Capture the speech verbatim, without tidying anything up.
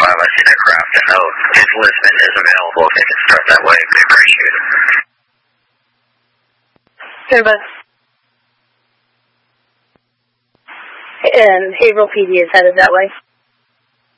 five, I see aircraft, and no, if Lisbon is available, if they can start that way, we appreciate it. Airbus. And Haverhill P D is headed that way.